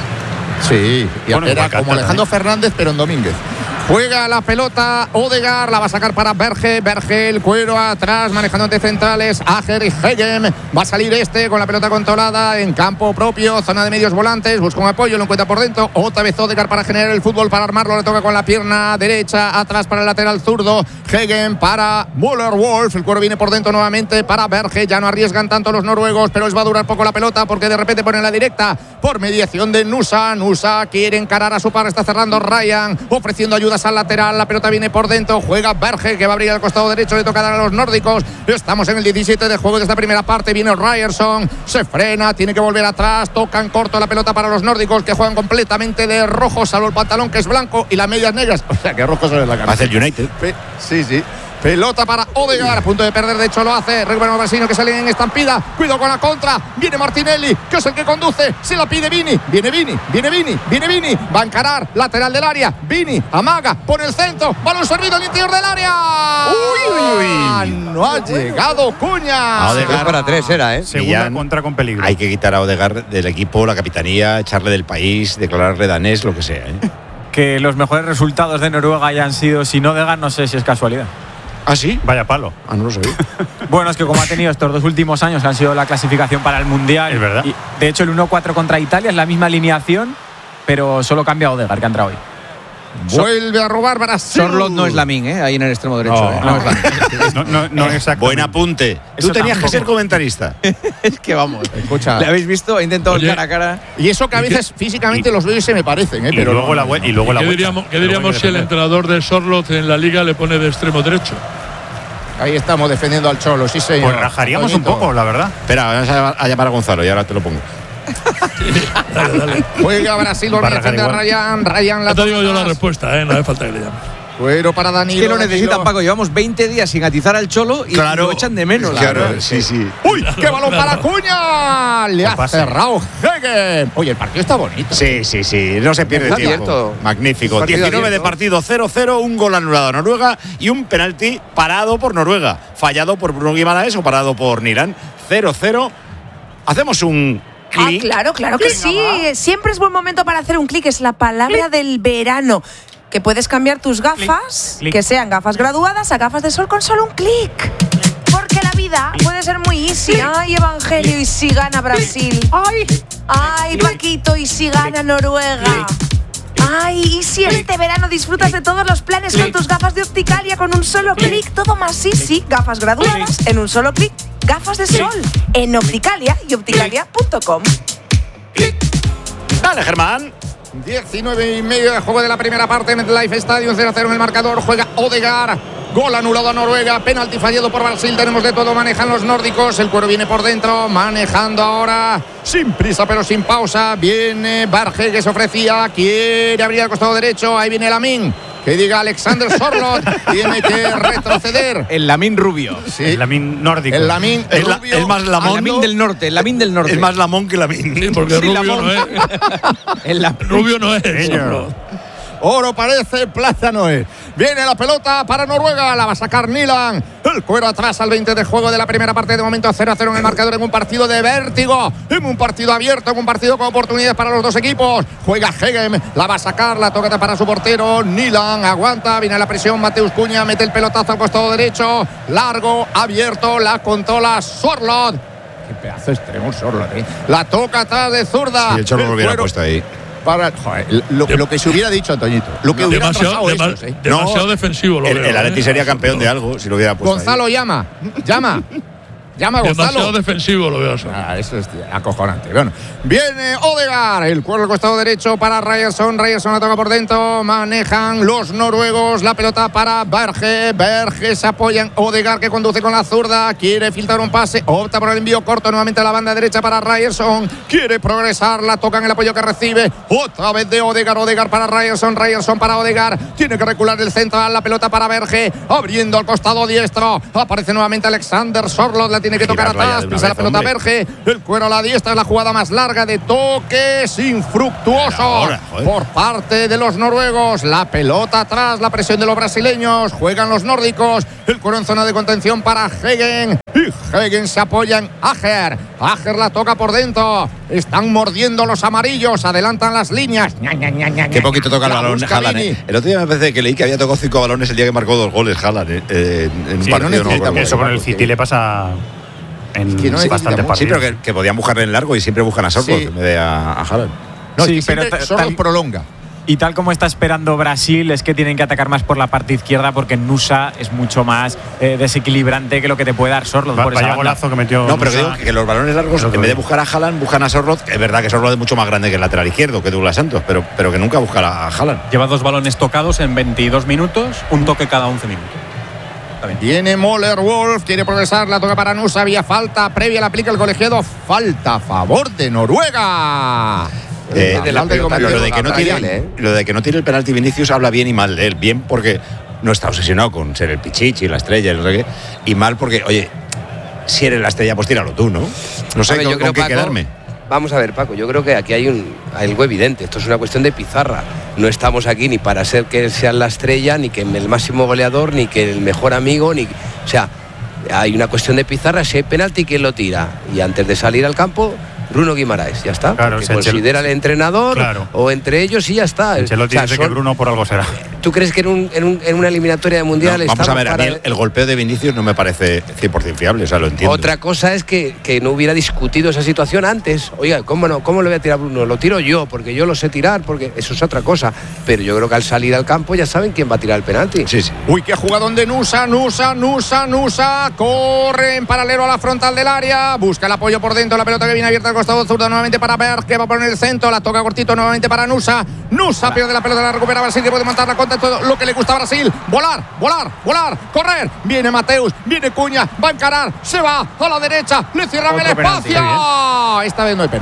Sí, y Bueno, era igual como canta Alejandro también. Fernández, pero en Domínguez. Juega la pelota Odegaard, la va a sacar para Berge, Berge, el cuero atrás, manejando ante centrales, Ager y Hegem. Va a salir este con la pelota controlada en campo propio, zona de medios volantes, busca un apoyo, lo encuentra por dentro. Otra vez Odegaard para generar el fútbol, para armarlo, le toca con la pierna derecha, atrás para el lateral zurdo, Hegem para Müller-Wolf, el cuero viene por dentro nuevamente para Berge, ya no arriesgan tanto los noruegos, pero les va a durar poco la pelota porque de repente ponen la directa por mediación de Nusa. Nusa quiere encarar a su par, está cerrando Ryan, ofreciendo ayudas al lateral, la pelota viene por dentro, juega Berge que va a abrir al costado derecho, le toca dar a los nórdicos. Estamos en el diecisiete de juego de esta primera parte, viene Ryerson, se frena, tiene que volver atrás, tocan corto la pelota para los nórdicos que juegan completamente de rojo, salvo el pantalón que es blanco y las medias negras, o sea que rojo sale la cara. Hace el United. Pe- Sí, sí. Pelota para Odegaard, a punto de perder, de hecho lo hace. Recuperamos Brasino que sale en estampida. Cuidado con la contra. Viene Martinelli, que es el que conduce. Se la pide Vini. Viene Vini, viene Vini, viene Vini. Va a encarar, lateral del área. Vini, amaga, pone el centro. Balón servido al interior del área. Uy, uy, uy. No ha llegado Cuña. A Odegaard. Dos para tres era, ¿eh? Segunda Millán, contra con peligro. Hay que quitar a Odegaard del equipo, la capitanía, echarle del país, declararle danés, lo que sea. ¿eh? Que los mejores resultados de Noruega hayan sido sin Odegaard, no sé si es casualidad. ¿Ah, sí? Vaya palo. Ah, no lo sabía. Bueno, es que como ha tenido estos dos últimos años que han sido la clasificación para el Mundial. Es verdad. Y de hecho, el uno cuatro contra Italia es la misma alineación, pero solo cambia Odegaard, que ha entrado hoy. Vuelve a robar Brasil. Sorlot no es Lamin, ¿eh? Ahí en el extremo derecho. No, ¿eh? no es Lamin. No, no, no exactamente. Buen apunte. Tú Eso tenías que tampoco. ser comentarista. Es que vamos. Escucha. ¿Le habéis visto? He intentado Oye. cara a cara. Y eso que a veces físicamente los veo y se me parecen, ¿eh? Y Pero luego no, la no, vuelta. no. Y luego la ¿Qué vuelta. diríamos, qué Luego hay diríamos que si el defender. entrenador de Sorloth en la liga le pone de extremo derecho? Ahí estamos defendiendo al Cholo, sí señor. Pues rajaríamos un Toñito. poco, la verdad. Espera, vamos a, a llamar a Gonzalo y ahora te lo pongo. Dale, dale. Juega Brasil, Va a organización de rajar Ryan. Ryan la Ya te digo yo la toca respuesta, ¿eh? No hace falta que le llames. Cuero para Danilo. Es que lo necesitan, Danilo. Paco. Llevamos veinte días sin atizar al Cholo y lo echan de menos. Claro, sí, sí. ¡Uy! ¡Qué balón para Cuña! Le ha pase. cerrado Hegem. Oye, el partido está bonito. Sí, sí, sí, no se pierde Está tiempo. abierto. Magnífico. Partido diecinueve de abierto. partido, cero cero, un gol anulado a Noruega y un penalti parado por Noruega. Fallado por Bruno Guimaraes o parado por Nilan. cero cero. Hacemos un Ah, clic. claro, claro que Venga, sí. va. Siempre es buen momento para hacer un clic. Es la palabra del verano. Que puedes cambiar tus gafas, clic. que sean gafas graduadas, a gafas de sol con solo un clic. Porque la vida puede ser muy easy. Ay, Evangelio, y si gana Brasil. Ay, ay, Paquito, y si gana Noruega. Ay, y si este verano disfrutas de todos los planes con tus gafas de Opticalia con un solo clic, todo más easy. Gafas graduadas en un solo clic. Gafas de sol en Opticalia y opticalia punto com. Dale, Germán. diecinueve y medio de juego de la primera parte en el Life Stadium, cero cero en el marcador. Juega Odegaard. Gol anulado a Noruega, penalti fallado por Brasil. Tenemos de todo, manejan los nórdicos. El cuero viene por dentro, manejando ahora sin prisa pero sin pausa. Viene Barge que se ofrecía, quiere abrir al costado derecho. Ahí viene Lamin. Que diga Alexander Sorloth, tiene que retroceder. El Lamin rubio. Sí, El Lamin nórdico. el Lamin Es la- rubio. es más El Lamón. Lamin del norte. El Lamin del norte. Es más Lamón que Lamin. Sí, porque Sí, rubio Lamont. no es. El Lamin. Rubio no es. Señor. Sorloth. oro parece, plata no es. Viene la pelota para Noruega, la va a sacar Nilan. El cuero atrás al veinte de juego de la primera parte, de momento cero a cero en el marcador, en un partido de vértigo, en un partido abierto, en un partido con oportunidades para los dos equipos. Juega Hegem, la va a sacar, la toca para su portero. Nilan aguanta, viene la presión, Mateus Cunha mete el pelotazo al costado derecho, largo, abierto, la controla Sorloth. Qué pedazo extremo Sorloth, ¿eh? La toca atrás de zurda. Si el Chorro lo hubiera puesto ahí. Para, joder, lo, lo que se hubiera dicho, Antoñito. Lo que no, hubiera demasiado, pasado dema, esos, ¿eh? demasiado No, defensivo lo el, veo. el Atleti ¿eh? sería campeón de algo si lo hubiera puesto Gonzalo ahí. llama, llama. Llama a Demasiado Gonzalo. defensivo lo veo eso. Ah, eso es acojonante. Bueno, viene Odegaard, el cuerno al costado derecho para Ryerson. Ryerson la toca por dentro. Manejan los noruegos la pelota para Berge. Berge se apoyan. Odegaard, que conduce con la zurda. Quiere filtrar un pase. Opta por el envío corto nuevamente a la banda derecha para Ryerson. Quiere progresar. La tocan el apoyo que recibe. Otra vez de Odegaard. Odegaard para Ryerson. Ryerson para Odegaard. Tiene que recular el centro. La pelota para Berge. Abriendo al costado diestro. Aparece nuevamente Alexander Sorloth. La tiene que tocar atrás, pisa la pelota Berge, el cuero a la diestra, es la jugada más larga de toques, infructuoso ahora, por parte de los noruegos. La pelota atrás, la presión de los brasileños, juegan los nórdicos, el cuero en zona de contención para Hegem, y Hegem se apoya en Ajer. Ajer la toca por dentro, están mordiendo los amarillos, adelantan las líneas. Ña, ña, ña, ña, Qué poquito toca el la balón busca Haaland, Vini. ¿eh? El otro día me parece que leí que había tocado cinco balones el día que marcó dos goles Haaland, ¿eh? Eh, en un Sí, partido. no No me acuerdo. eso con el City le pasa en que no necesita bastantes mucho. Sí, partidos. pero que, que podían buscarle en largo y siempre buscan a Sorloth Sí. en vez de a, a Haaland. No, Sí, es que pero siempre ta- Sorloth tal- prolonga. Y tal como está esperando Brasil, es que tienen que atacar más por la parte izquierda porque Nusa es mucho más eh, desequilibrante que lo que te puede dar Sorloth Va- por esa Vaya banda. golazo que metió. No, pero que Nusa. digo que los balones largos, en vez de buscar a Haaland, buscan a Sorloth. Es verdad que Sorloth es mucho más grande que el lateral izquierdo, que Douglas Santos, pero, pero que nunca busca a Haaland. Lleva dos balones tocados en veintidós minutos, un toque cada once minutos. Viene Moller Wolf, quiere progresar, la toca para Nusa, había falta previa, la aplica el colegiado, falta a favor de Noruega. Eh, de la lo, pelota lo de que no Gabriel, tiene, ¿eh? lo de que no tiene el penalti Vinicius habla bien y mal de él. Bien porque no está obsesionado con ser el pichichi, la estrella, el no sé qué, y mal porque, oye, si eres la estrella, pues tíralo tú, ¿no? No sé A ver, con, yo creo, con qué Paco, quedarme. Vamos a ver, Paco, yo creo que aquí hay un algo evidente. Esto es una cuestión de pizarra. No estamos aquí ni para ser que sean la estrella, ni que el máximo goleador, ni que el mejor amigo, ni. O sea, hay una cuestión de pizarra. Si hay penalti, ¿quién lo tira? Y antes de salir al campo, Bruno Guimaraes, ya está. Claro, Porque si Anchel- considera el entrenador Claro. o entre ellos y ya está. Ancelotti O sea, dice son- que Bruno por algo será. ¿Tú crees que en, un- en un- en una eliminatoria de mundial No, vamos a estamos ver, a mí para- el, el golpeo de Vinicius no me parece cien por ciento fiable, o sea, lo entiendo. Otra cosa es que, que no hubiera discutido esa situación antes. Oiga, ¿cómo no? ¿Cómo le voy a tirar a Bruno? Lo tiro yo, porque yo lo sé tirar, porque eso es otra cosa. Pero yo creo que al salir al campo ya saben quién va a tirar el penalti. Sí, sí. Uy, qué jugadón de Nusa, Nusa, Nusa, Nusa. Corre en paralelo a la frontal del área. Busca el apoyo por dentro. La pelota que viene abierta al costado zurdo nuevamente para Berg, que va a poner el centro. La toca cortito nuevamente para Nusa. Nusa pierde la pelota, la recupera Brasil, que puede montar la contra todo lo que le gusta a Brasil. Volar, volar, volar, correr. Viene Mateus, viene Cunha, va a encarar, se va a la derecha, le cierran Otro el penalti, espacio. Esta vez no hay pena.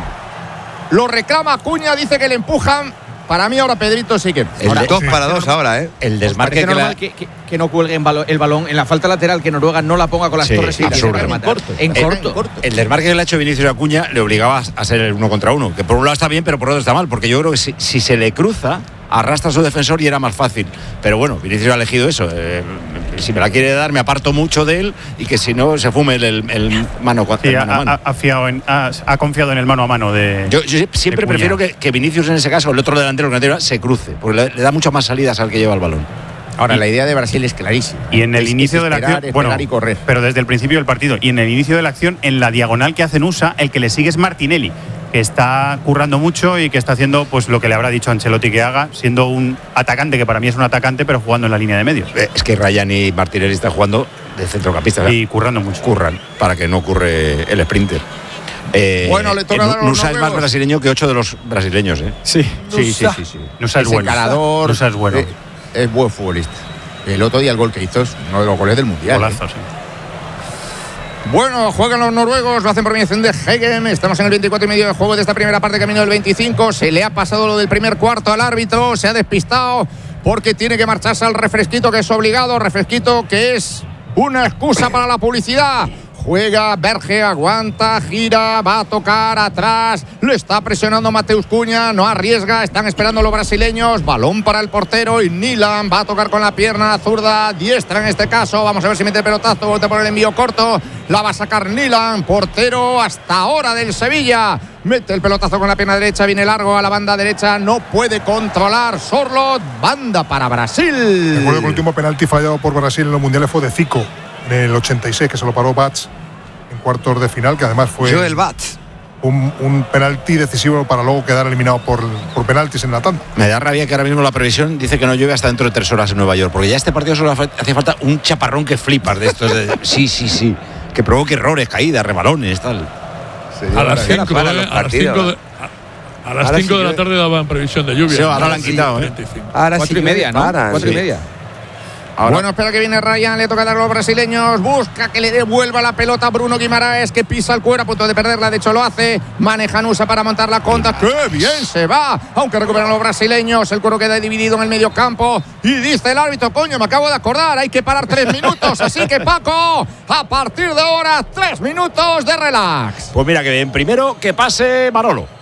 Lo reclama Cunha, dice que le empujan. Para mí ahora Pedrito sí que. El Ahora, de- dos para dos ahora, ¿eh? El desmarque Parece que, normal la- que, que- que no cuelgue en balo- el balón en la falta lateral, que Noruega no la ponga con las Sí, torres y tiene que absurdo. rematar. En corto. En Eh, corto. el desmarque que le ha hecho Vinicius Acuña le obligaba a ser el uno contra uno, que por un lado está bien, pero por otro está mal, porque yo creo que si, si se le cruza, arrastra a su defensor y era más fácil. Pero bueno, Vinicius ha elegido eso. Eh, si me la quiere dar, me aparto mucho de él y que si no, se fume el, el- el mano, Sí, el ha, mano a mano. ha- ha fiado en- ha- ha confiado en el mano a mano de. Yo, yo siempre de Cunha. prefiero que, que Vinicius en ese caso, el otro delantero que no tiene, se cruce, porque le, le da muchas más salidas al que lleva el balón. Ahora, la idea de Brasil es clarísima. Y en el Es- inicio es de la esperar, acción, esperar bueno, y correr. pero desde el principio del partido y en el inicio de la acción, en la diagonal que hace Nusa, el que le sigue es Martinelli, que está currando mucho y que está haciendo pues lo que le habrá dicho Ancelotti que haga, siendo un atacante, que para mí es un atacante, pero jugando en la línea de medios. Eh, Es que Ryan y Martinelli están jugando de centrocampista, ¿verdad? Y currando mucho. curran para que no ocurre el sprinter. Eh, Bueno, le toca eh, dar a los Nusa es más noruegos. brasileño que ocho de los brasileños, ¿eh? Sí. Sí, sí, sí, sí. Nusa es Ese bueno. calador, Nusa es bueno. eh, es buen futbolista. El otro día el gol que hizo es uno de los goles del mundial. Golazo, ¿eh? sí. Bueno, juegan los noruegos, lo hacen por mediación de Hegem. Estamos en el veinticuatro y medio de juego de esta primera parte, camino del veinticinco. Se le ha pasado lo del primer cuarto al árbitro, se ha despistado porque tiene que marcharse al refresquito, que es obligado. Refresquito que es una excusa para la publicidad. juega, Berge aguanta, gira, va a tocar atrás, le está presionando Mateus Cunha, no arriesga, están esperando los brasileños, balón para el portero y Nilan va a tocar con la pierna zurda, diestra en este caso, vamos a ver si mete el pelotazo, volte por el envío corto, la va a sacar Nilan, portero hasta ahora del Sevilla. Mete el pelotazo con la pierna derecha, viene largo a la banda derecha, no puede controlar Sorloth, banda para Brasil. Recuerdo que el último penalti fallado por Brasil en los mundiales fue de Zico, en el ochenta y seis, que se lo paró Bats en cuartos de final, que además fue Joel Bats. Un, un penalti decisivo para luego quedar eliminado por, por penaltis en la tanda. Me da rabia que ahora mismo la previsión dice que no llueve hasta dentro de tres horas en Nueva York, porque ya este partido solo hace falta un chaparrón que flipas de estos. De, sí, sí, sí, que provoque errores, caídas, rebalones, tal. A las cinco de, a las cinco de, a las cinco sí de la tarde daban previsión de lluvia. Sí, ahora la han quitado, ¿eh? Ahora Cuatro sí y media, ¿no? paran, Cuatro sí. y media. Ahora. Bueno, espera que viene Ryan, le toca dar a los brasileños, busca que le devuelva la pelota a Bruno Guimaraes, que pisa el cuero a punto de perderla, de hecho lo hace, maneja Nusa para montar la contra, ¡qué bien se va! Aunque recuperan los brasileños, el cuero queda dividido en el medio campo y dice el árbitro, coño, me acabo de acordar, hay que parar tres minutos, así que Paco, a partir de ahora, tres minutos de relax. Pues mira que bien, primero que pase Manolo.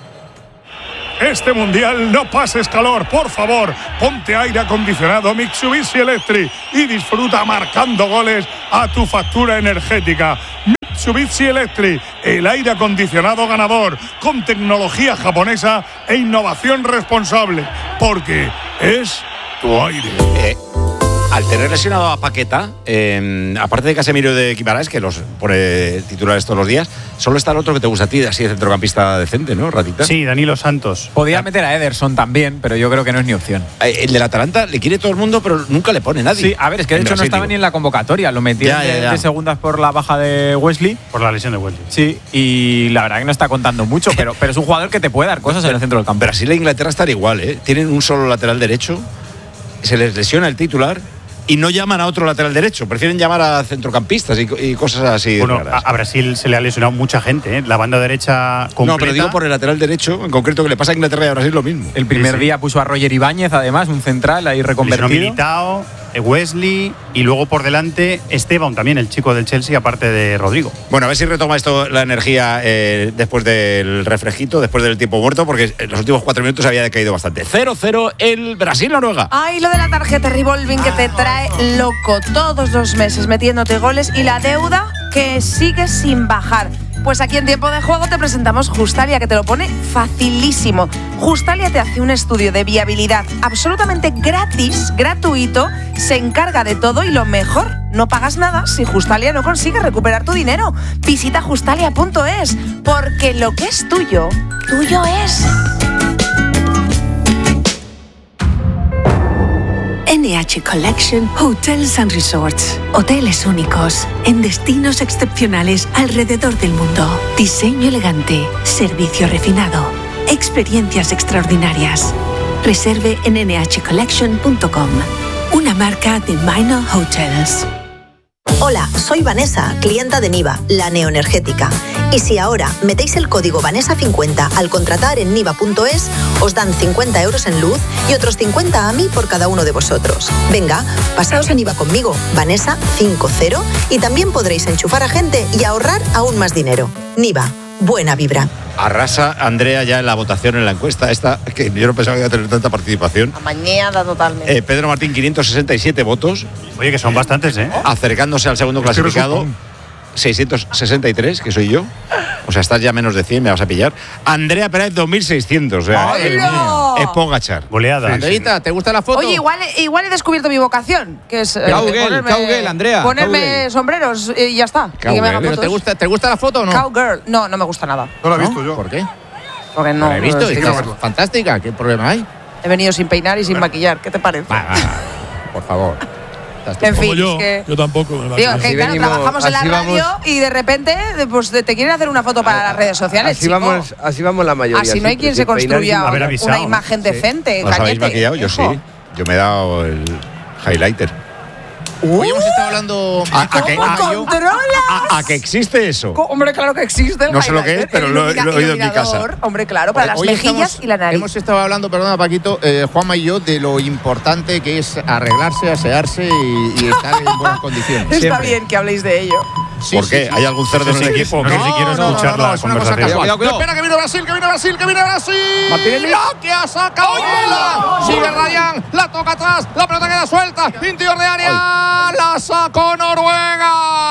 Este mundial no pases calor, por favor. Ponte aire acondicionado Mitsubishi Electric y disfruta marcando goles a tu factura energética. Mitsubishi Electric, el aire acondicionado ganador, con tecnología japonesa e innovación responsable, porque es tu aire. Eh. Al tener lesionado a Paqueta, eh, aparte de Casemiro y de Guimaraes, que los pone titulares todos los días, solo está el otro que te gusta a ti, así de centrocampista decente, ¿no, Ratita? Sí, Danilo Santos. Podía meter a Ederson también, pero yo creo que no es ni opción. Eh, el del Atalanta le quiere todo el mundo, pero nunca le pone nadie. Sí, a ver, es que de en hecho Brasil, no estaba digo. ni en la convocatoria, lo metieron Ya, ya, ya. de, de segundas por la baja de Wesley. Por la lesión de Wesley. Sí, y la verdad que no está contando mucho, pero, pero es un jugador que te puede dar cosas en el centro del campo. Brasil e Inglaterra están igual, ¿eh? Tienen un solo lateral derecho, se les lesiona el titular y no llaman a otro lateral derecho, prefieren llamar a centrocampistas y, y cosas así. Bueno, raras. a, a Brasil se le ha lesionado mucha gente, ¿eh? La banda derecha completa. No, pero digo por el lateral derecho, en concreto, que le pasa a Inglaterra y a Brasil lo mismo. El primer Sí, sí. día puso a Roger Ibáñez, además, un central ahí Lesionó reconvertido. Militao, Wesley y luego por delante Esteban también, el chico del Chelsea, aparte de Rodrigo. Bueno, a ver si retoma esto la energía eh, después del refresquito, después del tiempo muerto, porque en los últimos cuatro minutos había decaído bastante. cero cero el Brasil-Noruega. Ay, lo de la tarjeta revolving que te trae loco todos los meses metiéndote goles y la deuda que sigue sin bajar. Pues aquí en Tiempo de Juego te presentamos Justalia, que te lo pone facilísimo. Justalia te hace un estudio de viabilidad absolutamente gratis, gratuito, se encarga de todo y lo mejor, no pagas nada si Justalia no consigue recuperar tu dinero. Visita justalia punto es, porque lo que es tuyo, tuyo es. N H Collection Hotels and Resorts. Hoteles únicos, en destinos excepcionales alrededor del mundo. Diseño elegante, servicio refinado, experiencias extraordinarias. Reserve en N H collection punto com. Una marca de Minor Hotels. Hola, soy Vanessa, clienta de Niva, la neoenergética. Y si ahora metéis el código Vanessa cincuenta al contratar en niva punto es, os dan cincuenta euros en luz y otros cincuenta a mí por cada uno de vosotros. Venga, pasaos a Niva conmigo, Vanessa cincuenta, y también podréis enchufar a gente y ahorrar aún más dinero. Niva, buena vibra. Arrasa Andrea ya en la votación en la encuesta esta, que yo no pensaba que iba a tener tanta participación. Amañada totalmente. Eh, Pedro Martín, quinientos sesenta y siete votos. Oye, que son bastantes, ¿eh? Acercándose al segundo clasificado, seiscientos sesenta y tres, que soy yo. O sea, estás ya menos de cien, me vas a pillar. Andrea Pérez, dos mil seiscientos. O sea, ¡Ay, es, no! es Pogachar. Goleada. Andreita, ¿te gusta la foto? Oye, igual, igual he descubierto mi vocación, que es eh, Cowgirl, ponerme, cowgirl, Andrea, ponerme cowgirl. sombreros y ya está. Y que me haga Cowgirl. ¿Pero te fotos. gusta, ¿Te gusta la foto o no? Cowgirl. No, no me gusta nada. No lo he visto yo. ¿Por qué? Porque no. No la he visto, no es estoy que viendo. es fantástica. ¿Qué problema hay? He venido sin peinar y sin maquillar. ¿Qué te parece? Va, va, va, por favor. En Como fin, yo, es que. yo tampoco. me Digo, imagino. que Así claro, venimos- trabajamos en la así radio vamos- y de repente pues, te quieren hacer una foto para las redes sociales. Así chico. vamos, así vamos la mayoría. Así no hay siempre, quien sin se peinar y sin construya haber una, avisado, una imagen Sí. decente. ¿Os habéis cañete, maquillado? Yo sí. hijo. Yo me he dado el highlighter. Hoy hemos estado hablando. ¿A, a que, ¿Cómo a- controlas? a- a que existe eso? Co- Hombre, claro que existe el No sé lo que highlighter, es, pero el lo he- ilumina- lo he oído en mi iluminador. casa. Hombre, claro, para las Hoy mejillas estamos- y la nariz. Hemos estado hablando, perdona Paquito, eh, Juanma y yo, de lo importante que es arreglarse, asearse y, y estar en buenas condiciones. Está Siempre. bien que habléis de ello. Sí, ¿Por sí, qué? sí. ¿Hay algún cerdo No en sé el si- equipo? no sé si quiero escuchar la es una cosa conversación. casual. Cuidado, cuidado. Espera, que viene Brasil, que viene Brasil, que viene Brasil. Martinelli. ¡La que ha sacado! ¡Vela! Sigue Ryan, la toca atrás, la pelota queda suelta. Interior de área, la sacó Noruega.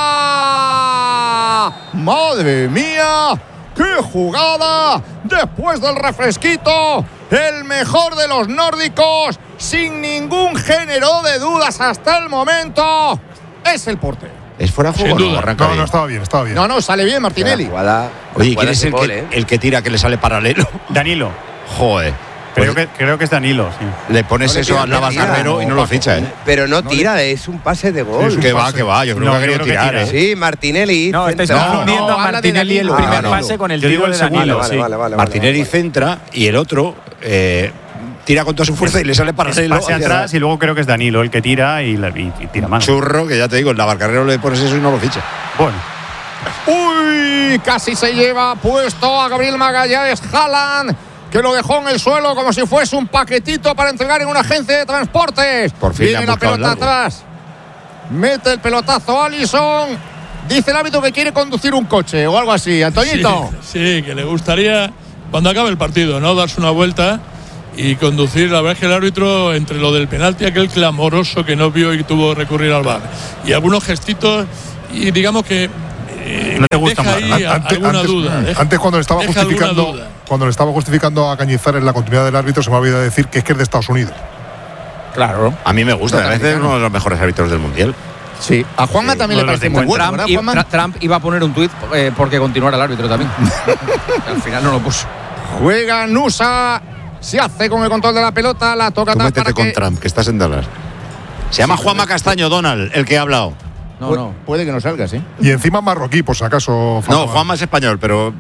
¡Madre mía! ¡Qué jugada! Después del refresquito, el mejor de los nórdicos, sin ningún género de dudas hasta el momento, es el portero. ¿Es fuera de Sin juego? duda. No, arranca No, bien. no, estaba bien, estaba bien. No, no, sale bien Martinelli. La jugada, Oye, la ¿quién jugada es de el gol, que, eh? el que tira que le sale paralelo? Danilo. Joder. Creo Pues que, creo que es Danilo, sí. le pones No le eso tira, a Navas no tira, Carrero y no lo ficha, ¿eh? Pero no tira, es un pase de gol. Sí, Que va, pase. que va. Yo creo No, que ha yo querido creo que tirar, tira. ¿eh? Sí, Martinelli. No, estáis centra. confundiendo no, a habla de Martinelli el Danilo. primer Ah, no. pase con el Yo digo tiro el de Danilo. segundo, sí. Vale, vale, vale, Martinelli vale. centra y el otro eh, tira con toda su fuerza y le sale Es paralelo. pase hacia atrás y luego creo que es Danilo el que tira y, la- y- y tira mal. Churro, que ya te digo, el Navarcarrero le pones eso y no lo ficha. Bueno, Uy, casi se lleva puesto a Gabriel Magallanes Haaland, que lo dejó en el suelo como si fuese un paquetito para entregar en una agencia de transportes. Por fin le Viene han la buscado el pelota largo. atrás. Mete el pelotazo Alisson. Dice el árbitro que quiere conducir un coche o algo así. Antoñito. Sí, sí, que le gustaría, cuando acabe el partido, ¿no? Darse una vuelta y conducir. La verdad es que el árbitro, entre lo del penalti, aquel clamoroso que no vio y tuvo que recurrir al V A R, y algunos gestitos, y digamos que. eh, No te gusta deja más, ahí ¿no? a- Antes, alguna antes- duda. deja- antes cuando le estaba deja alguna justificando duda. cuando le estaba justificando a Cañizares la continuidad del árbitro, se me ha olvidado decir que es que es de Estados Unidos. Claro. A mí me gusta, me parece uno de los mejores árbitros del Mundial. Sí. A Juanma también le uno de los parece de muy bueno, Trump, ¿verdad, i- Juanma? Tra- Trump iba a poner un tuit eh, porque continuara el árbitro también. Al final no lo puso. Juega Nusa. Se hace con el control de la pelota. La toca Tú atrás métete para con que… Trump, que estás en Dallas. Se llama Juanma Castaño Donald, el que ha hablado. No, Pu- no. Puede que no salga, sí. Y encima marroquí, por si acaso. No, Fátima. Juanma es español, pero.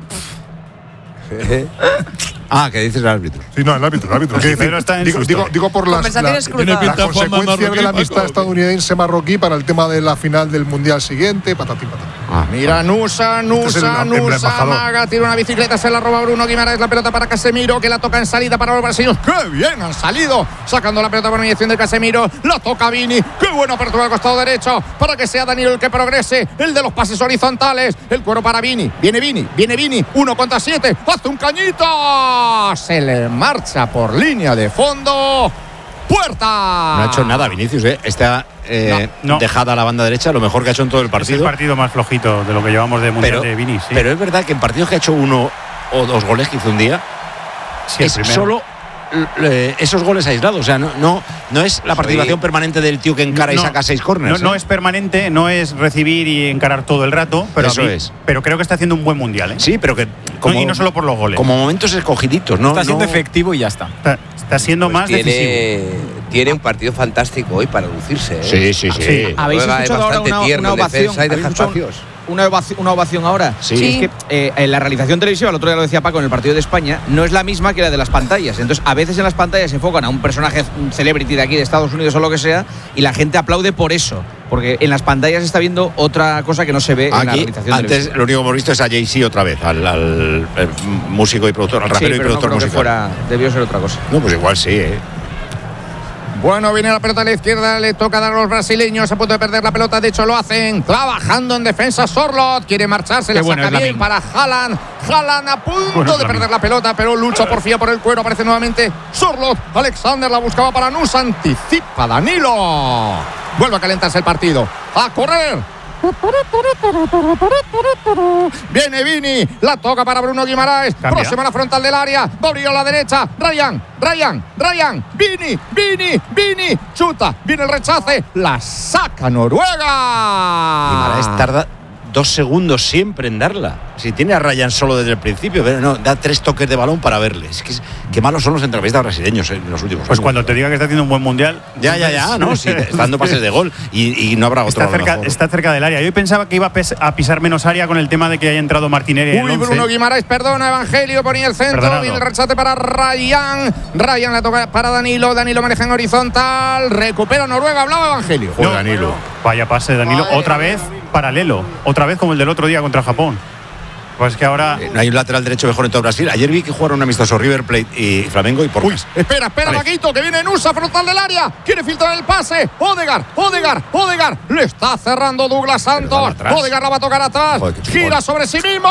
Ah, que dices el árbitro. Sí, no, el árbitro, el árbitro. Quiero decir, Pedro está en digo, su digo, historia. digo por las, Conversaciones la- Tiene cruzadas. pinta las Juanma consecuencias marroquí, de la Paco, amistad ¿o qué? estadounidense-marroquí para el tema de la final del mundial siguiente, patatín, patatín. Ah, Mira, Nusa, Este es Nusa, el- el Nusa, embajador. Maga, tira una bicicleta, se la roba Bruno Guimaraes, la pelota para Casemiro, que la toca en salida para los brasileños. ¡Qué bien han salido! Sacando la pelota por mediación de Casemiro, la toca Vini, ¡qué buena apertura al costado derecho! Para que sea Danilo el que progrese, el de los pases horizontales, el cuero para Vini, viene Vini, viene Vini, uno contra siete, hace un cañito, se le marcha por línea de fondo, ¡puerta! No ha hecho nada Vinicius, ¿eh? Está eh, No, no. dejada a la banda derecha, lo mejor que ha hecho en todo el es el partido. partido más flojito de lo que llevamos de Mundial Pero, de Vini. Sí, pero es verdad que en partidos que ha hecho uno o dos goles que hizo un día, sí, el es primero. solo eh, esos goles aislados. O sea, no, no, no es la participación permanente del tío que encara y No, saca seis córneres. No, no ¿eh? es permanente, no es recibir y encarar todo el rato, pero, Eso a mí- es. pero creo que está haciendo un buen Mundial. ¿eh? Sí, pero que. No, y no solo por los goles. Como momentos escogiditos, ¿no? Está siendo No- efectivo y ya está. Está, está siendo Pues más decisivo. tiene, tiene un partido fantástico hoy para lucirse. ¿eh? Sí, sí, sí. Sí. ¿Habéis Noruega es escuchado ahora bastante una, tierno una en defensa ovación? y deja ¿Habéis escuchado espacios. Una ovación, una ovación ahora. Sí. Es que eh, en la realización televisiva, el otro día lo decía Paco, en el partido de España, no es la misma que la de las pantallas. Entonces, a veces en las pantallas se enfocan a un personaje, un celebrity de aquí, de Estados Unidos o lo que sea, y la gente aplaude por eso. Porque en las pantallas se está viendo otra cosa que no se ve en la Aquí, realización antes televisiva. lo único que hemos visto es a Jay-Z otra vez, al, al, eh, músico y productor, al Sí, rapero y pero no productor creo que musical. fuera, debió ser otra cosa. No, pues igual sí, ¿eh? Bueno, viene la pelota a la izquierda, le toca dar a los brasileños, a punto de perder la pelota, de hecho lo hacen, trabajando en defensa Sorlot, quiere marcharse, Qué la bueno saca es bien Lamine. para Haaland, Haaland a punto Bueno es de perder Lamine. la pelota, pero lucha por fía por el cuero, aparece nuevamente Sorlot, Alexander la buscaba para Nusa, anticipa Danilo, vuelve a calentarse el partido, a correr. Viene Vini, la toca para Bruno Guimaraes, Cambia. próxima a la frontal del área, va a abrir a la derecha, Ryan, Ryan, Ryan, Vini, Vini, Vini, chuta, viene el rechace, la saca Noruega. Guimaraes tarda dos segundos siempre en darla. Si tiene a Ryan solo desde el principio, pero no, da tres toques de balón para verle. Es que es- qué malos son los centralistas brasileños en los últimos Pues años. cuando te diga que está haciendo un buen Mundial. Ya, ya, ya, ¿no? Sí, está dando pases de gol y, y no habrá otro. Está a lo cerca, mejor. está cerca del área. Yo pensaba que iba a, pes- a pisar menos área con el tema de que haya entrado Martinelli en el Uy, once. Bruno Guimaraes, perdona, Evangelio ponía el centro, Perdonado. viene el rechace para Ryan, Ryan la toca para Danilo, Danilo maneja en horizontal, recupera Noruega, hablaba Evangelio. Joder, No, Danilo. Vaya pase, Danilo. Ay, otra vez paralelo. Otra vez como el del otro día contra Japón. Pues que ahora eh, no hay un lateral derecho mejor en todo Brasil. Ayer vi que jugaron un amistoso River Plate y Flamengo y por Uy, espera, espera, vale. Vaguito, que viene Nusa, frontal del área. Quiere filtrar el pase. Odegaard, Odegaard, Odegaard. Le está cerrando Douglas Santos. Odegaard la va a tocar atrás. Joder, gira sobre sí mismo,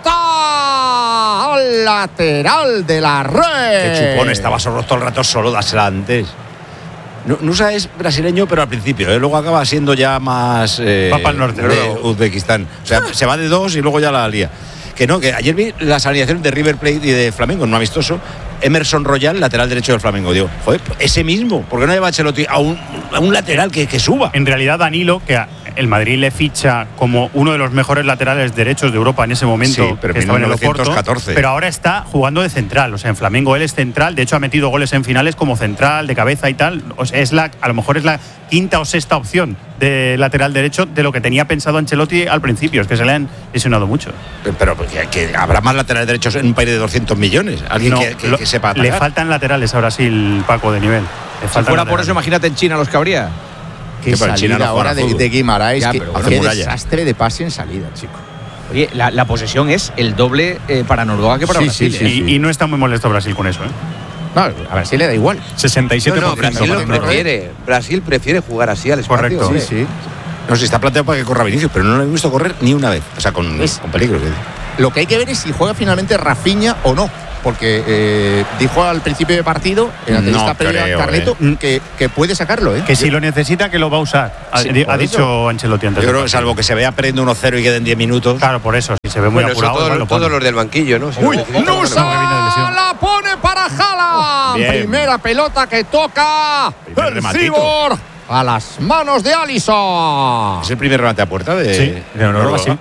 chuta al lateral de la red. Qué chupón, estaba solo todo el rato solo, dásela antes. Nusa es brasileño, pero al principio, ¿eh? Luego acaba siendo ya más eh, va para el norte, de ¿no? Uzbekistán. O sea, se va de dos y luego ya la lía. Que no, que ayer vi las alineaciones de River Plate y de Flamengo en un amistoso. Emerson Royal, lateral derecho del Flamengo. Digo, joder, ese mismo, ¿por qué no lleva Ancelotti a un, a un lateral que, que suba? En realidad, Danilo, que el Madrid le ficha como uno de los mejores laterales derechos de Europa en ese momento, sí, pero que estaba en el Oporto, catorce. Pero ahora está jugando de central. O sea, en Flamengo él es central. De hecho, ha metido goles en finales como central, de cabeza y tal. O sea, es la, a lo mejor es la quinta o sexta opción de lateral derecho de lo que tenía pensado Ancelotti al principio. Es que se le han lesionado mucho. Pero que, que habrá más laterales derechos en un país de doscientos millones. Alguien no, que, que, lo, que sepa pagar. Le faltan laterales a Brasil, Paco, de nivel. Le si fuera laterales. Por eso, imagínate en China los que habría. Qué salida China no ahora de, de Guimaraes, ya, que pero qué desastre de pase en salida, chico. Oye, la, la posesión es el doble eh, para Noruega que para sí, Brasil. Sí, sí, ¿eh? sí. Y, y no está muy molesto Brasil con eso, ¿eh? No, a Brasil le da igual. sesenta y siete por ciento. No, no, Brasil lo prefiere. Brasil prefiere jugar así al espacio. Correcto. Sí, sí. No sé, está planteado para que corra Vinicius, pero no lo he visto correr ni una vez. O sea, con, es, con peligro. Lo que hay que ver es si juega finalmente Rafinha o no. Porque eh, dijo al principio de partido, en la entrevista no previa creo, Carleto, eh. que, que puede sacarlo, ¿eh? Que si lo necesita, que lo va a usar. Ha, sí, ha dicho Ancelotti antes. Yo creo que salvo que se vea perdiendo uno cero y queden diez minutos. Claro, por eso, si se ve muy bueno, apurado. Todo, lo todos los del banquillo, ¿no? Si Uy, Nusa la pone para Haaland. Primera pelota que toca Primer el rematito. Cibor a las manos de Alisson. Es el primer remate a puerta de, sí, de Noruega, sí.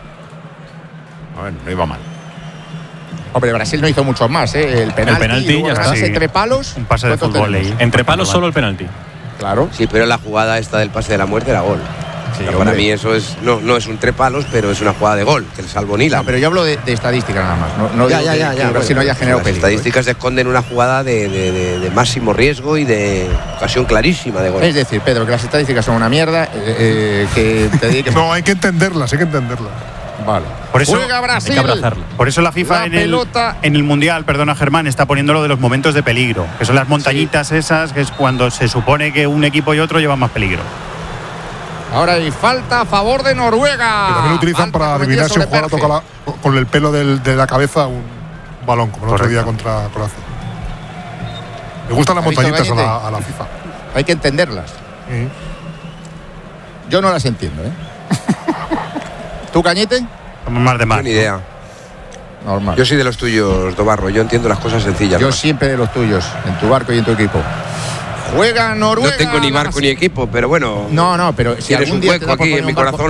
A ver, no iba mal. Hombre, Brasil no hizo mucho más, ¿eh? El penalti, el penalti ya está. Sí. Entre palos. Un pase de fútbol ahí. Entre palos solo el penalti. Claro. Sí, pero la jugada esta del pase de la muerte era gol. Sí, para mí eso es no, no es un tres palos, pero es una jugada de gol, que el salvo Nila. No, pero yo hablo de, de estadística nada más. No, no ya, digo ya, que, ya, que ya, Brasil bueno, no haya generado las peligro. estadísticas ¿eh? esconden una jugada de, de, de, de máximo riesgo y de ocasión clarísima de gol. Es decir, Pedro, que las estadísticas son una mierda, eh, eh, que te dediques. No, hay que entenderlas, hay que entenderlas. Vale. Por eso, Juega Brasil. hay que abrazarlo. Por eso la FIFA la en, el, en el Mundial, perdona Germán, está poniendo lo de los momentos de peligro, que son las montañitas sí. esas, que es cuando se supone que un equipo y otro llevan más peligro. Ahora hay falta a favor de Noruega. Que también lo utilizan falta para adivinar si un jugador toca la, con el pelo del, de la cabeza un balón, como el otro día contra Croacia. Me gustan las montañitas a la, a la FIFA. Hay que entenderlas. Sí. Yo no las entiendo, ¿eh? ¿Tú, Cañete? Más de más. Ni idea. Normal. Yo soy de los tuyos, Dobarro. Yo entiendo las cosas sencillas. Yo más. siempre de los tuyos, en tu barco y en tu equipo. Juega Noruega. No tengo ni barco ni equipo, pero bueno. No, no, pero si tienes algún un día hueco aquí en mi corazón.